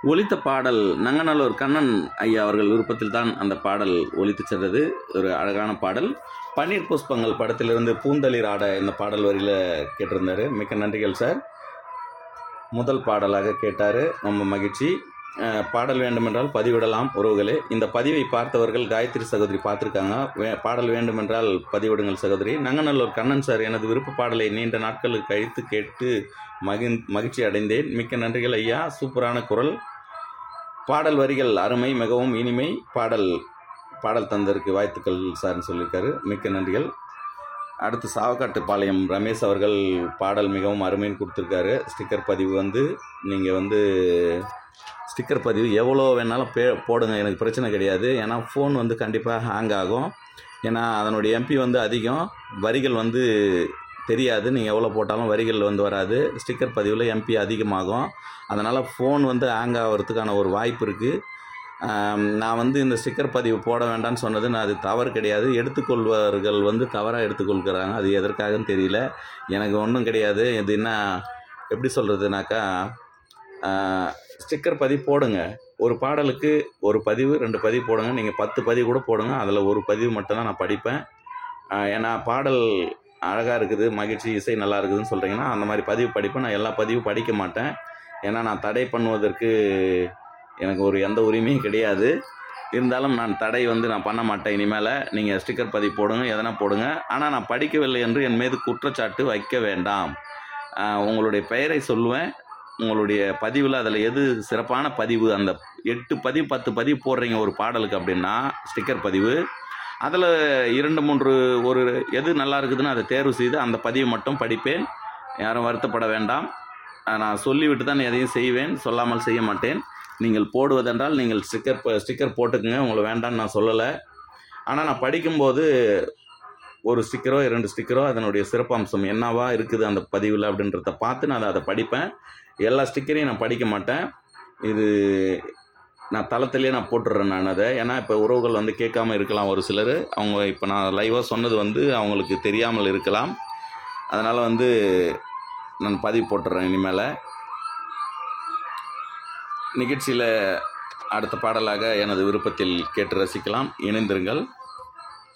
ஒலித்த பாடல் நங்கநல்லூர் கண்ணன் ஐயா அவர்கள் விருப்பத்தில் தான் அந்த பாடல் ஒலித்து சென்றது. ஒரு அழகான பாடல். பன்னீர் புஷ்பங்கள் படத்திலிருந்து பூந்தளிர் ஆட இந்த பாடல் வரியில் கேட்டிருந்தார். மிக்க நன்றிகள் சார். முதல் பாடலாக கேட்டார், ரொம்ப மகிழ்ச்சி. பாடல் வேண்டுமென்றால் பதிவிடலாம் உறவுகளே. இந்த பதிவை பார்த்தவர்கள் காயத்ரி சகோதரி பார்த்துருக்காங்க. பாடல் வேண்டுமென்றால் பதிவிடுங்கள் சகோதரி. நங்கநல்லூர் கண்ணன் சார், எனது விருப்ப பாடலை நீண்ட நாட்களுக்கு கழித்து கேட்டு மகிழ்ச்சி அடைந்தேன். மிக்க நன்றிகள் ஐயா, சூப்பரான குரல். பாடல் வரிகள் அருமை, மிகவும் இனிமை. பாடல் தந்ததற்கு வாழ்த்துக்கள் சார்னு சொல்லியிருக்காரு. மிக்க நன்றிகள். அடுத்து சாவக்காட்டுப்பாளையம் ரமேஷ் அவர்கள் பாடல் மிகவும் அருமைன்னு கொடுத்துருக்காரு. ஸ்டிக்கர் பதிவு நீங்கள் ஸ்டிக்கர் பதிவு எவ்வளோ வேணாலும் போடுங்க, எனக்கு பிரச்சனை கிடையாது. ஏன்னா ஃபோன் கண்டிப்பாக ஹேங் ஆகும். ஏன்னா அதனுடைய எம்பி அதிகம், வரிகள் தெரியாது. நீங்கள் எவ்வளோ போட்டாலும் வரிகள் வராது. ஸ்டிக்கர் பதிவில் எம்பி அதிகமாகும். அதனால் ஃபோன் ஹேங் ஆகிறதுக்கான ஒரு வாய்ப்பு இருக்குது. நான் இந்த ஸ்டிக்கர் பதிவு போட வேண்டாம்னு சொன்னது அது தவறு கிடையாது. எடுத்துக்கொள்வர்கள் தவறாக எடுத்துக்கொள்கிறாங்க. அது எதற்காகன்னு தெரியல. எனக்கு ஒன்றும் கிடையாது. இது என்ன எப்படி சொல்கிறதுனாக்கா, ஸ்டிக்கர் பதிவு போடுங்க. ஒரு பாடலுக்கு ஒரு பதிவு 2 பதிவு போடுங்க. நீங்கள் 10 பதிவு கூட போடுங்க. அதில் ஒரு பதிவு மட்டும்தான் நான் படிப்பேன். ஏன்னா பாடல் அழகாக இருக்குது, மகிழ்ச்சி, இசை நல்லா இருக்குதுன்னு சொல்கிறீங்கன்னா அந்த மாதிரி பதிவு படிப்பேன். நான் எல்லா பதிவும் படிக்க மாட்டேன். ஏன்னா நான் தடை பண்ணுவதற்கு எனக்கு எந்த உரிமையும் கிடையாது. இருந்தாலும் நான் தடை நான் பண்ண மாட்டேன். இனிமேல் நீங்கள் ஸ்டிக்கர் பதிவு போடுங்க, எதனா போடுங்க. ஆனால் நான் படிக்கவில்லை என்று என் மீது குற்றச்சாட்டு வைக்க வேண்டாம். உங்களுடைய பெயரை சொல்லுவேன். உங்களுடைய பதிவில் அதில் எது சிறப்பான பதிவு, அந்த 8 பதிவு 10 பதிவு போடுறீங்க ஒரு பாடலுக்கு அப்படின்னா ஸ்டிக்கர் பதிவு, அதில் 2 3 ஒரு எது நல்லா இருக்குதுன்னு அதை தேர்வு செய்து அந்த பதிவு மட்டும் படிப்பேன். யாரும் வருத்தப்பட வேண்டாம். நான் சொல்லிவிட்டு தான் எதையும் செய்வேன், சொல்லாமல் செய்ய மாட்டேன். நீங்கள் போடுவதென்றால் நீங்கள் ஸ்டிக்கர் போட்டுக்குங்க, உங்களை வேண்டான்னு நான் சொல்லலை. ஆனால் நான் படிக்கும்போது ஒரு ஸ்டிக்கரோ 2 ஸ்டிக்கரோ அதனுடைய சிறப்பம்சம் என்னவா இருக்குது அந்த பதிவில் அப்படின்றத பார்த்து நான் அதை படிப்பேன். எல்லா ஸ்டிக்கரையும் நான் படிக்க மாட்டேன். இது நான் தளத்திலே நான் போட்டுடுறேன் நான் அதை. ஏன்னா இப்போ உறவுகள் கேட்காம இருக்கலாம் ஒரு சிலர். அவங்க இப்போ நான் லைவாக சொன்னது அவங்களுக்கு தெரியாமல் இருக்கலாம். அதனால் நான் பதிவு போட்டுடுறேன் இனிமேல். நிகழ்ச்சியில் அடுத்த பாடலாக எனது விருப்பத்தில் கேட்டு ரசிக்கலாம். இணைந்திருங்கள்.